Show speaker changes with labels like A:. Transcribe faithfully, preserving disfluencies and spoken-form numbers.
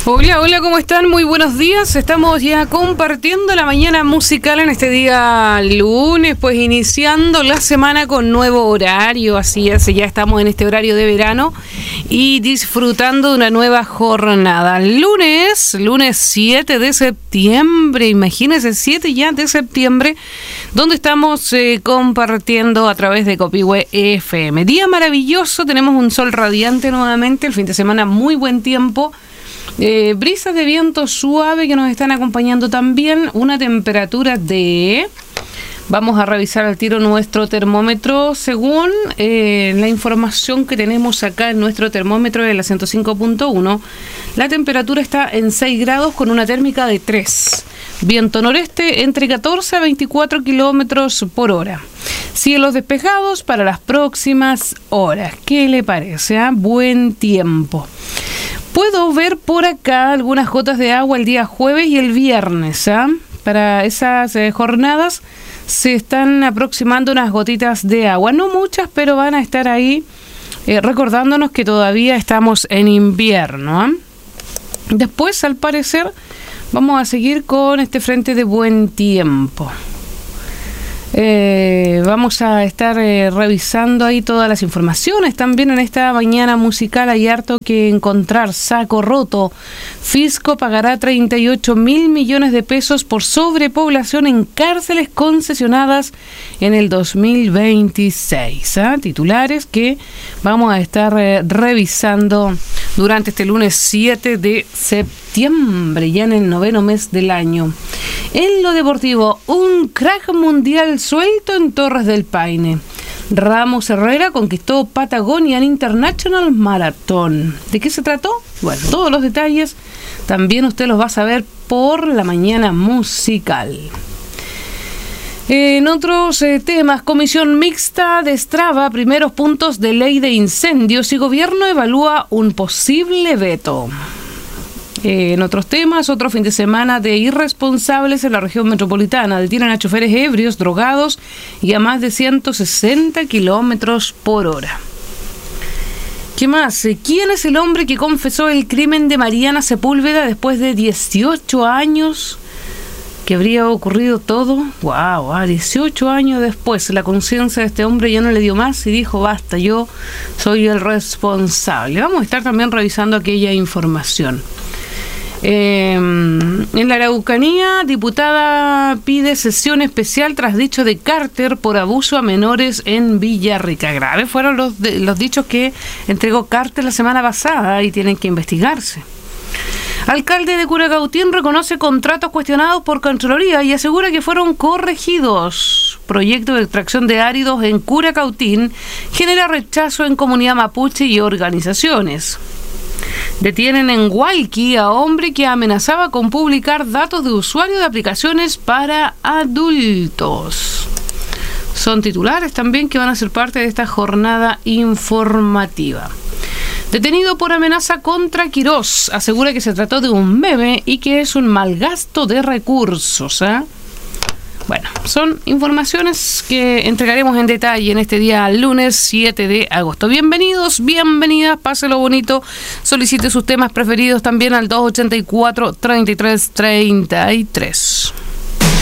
A: Hola, hola, ¿cómo están? Muy buenos días. Estamos ya compartiendo la mañana musical en este día lunes, pues iniciando la semana con nuevo horario, así es, ya estamos en este horario de verano y disfrutando de una nueva jornada. Lunes, lunes siete de septiembre, imagínense, siete ya de septiembre, donde estamos eh, compartiendo a través de Copihue F M. Día maravilloso, tenemos un sol radiante nuevamente, el fin de semana muy buen tiempo. Eh, brisas de viento suave que nos están acompañando también, una temperatura de... Vamos a revisar al tiro nuestro termómetro según eh, la información que tenemos acá en nuestro termómetro de la ciento cinco punto uno. La temperatura está en seis grados con una térmica de tres. Viento noreste entre catorce a veinticuatro kilómetros por hora. Cielos despejados para las próximas horas. ¿Qué le parece? ¿Eh? Buen tiempo. Puedo ver por acá algunas gotas de agua el día jueves y el viernes. ¿eh? Para esas eh, jornadas se están aproximando unas gotitas de agua. No muchas, pero van a estar ahí eh, recordándonos que todavía estamos en invierno. ¿eh? Después, al parecer, vamos a seguir con este frente de buen tiempo. Eh, vamos a estar eh, revisando ahí todas las informaciones. También en esta mañana musical hay harto que encontrar. Saco roto. Fisco pagará treinta y ocho mil millones de pesos por sobrepoblación en cárceles concesionadas en el dos mil veintiséis. ¿eh? Titulares que vamos a estar eh, revisando durante este lunes siete de septiembre, ya en el noveno mes del año. En lo deportivo, un crack mundial suelto en Torres del Paine. Ramos Herrera conquistó Patagonian International Marathon. ¿De qué se trató? Bueno, todos los detalles también usted los va a saber por la mañana musical. En otros eh, temas, comisión mixta destraba primeros puntos de ley de incendios y gobierno evalúa un posible veto. Eh, en otros temas, otro fin de semana de irresponsables en la región metropolitana. Detienen a choferes ebrios, drogados y a más de ciento sesenta kilómetros por hora. ¿Qué más? ¿Quién es el hombre que confesó el crimen de Mariana Sepúlveda después de dieciocho años? ¿Que habría ocurrido todo? ¡Wow! Ah, dieciocho años después, la conciencia de este hombre ya no le dio más y dijo, basta, yo soy el responsable. Vamos a estar también revisando aquella información. Eh, en la Araucanía, diputada pide sesión especial tras dicho de Carter por abuso a menores en Villarrica. Graves fueron los, de, los dichos que entregó Carter la semana pasada y tienen que investigarse. Alcalde de Curacautín reconoce contratos cuestionados por Contraloría y asegura que fueron corregidos. Proyecto de extracción de áridos en Curacautín genera rechazo en comunidad mapuche y organizaciones. Detienen en Hualqui a hombre que amenazaba con publicar datos de usuario de aplicaciones para adultos. Son titulares también que van a ser parte de esta jornada informativa. Detenido por amenaza contra Quirós, asegura que se trató de un meme y que es un mal gasto de recursos. ¿eh? Bueno, son informaciones que entregaremos en detalle en este día lunes siete de agosto. Bienvenidos, bienvenidas, páselo bonito. Solicite sus temas preferidos también al dos ochenta y cuatro, treinta y tres, treinta y tres.